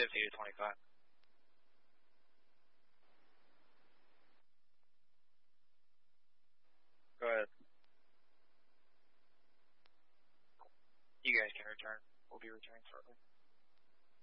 50 to 25. Go ahead. You guys can return. We'll be returning shortly.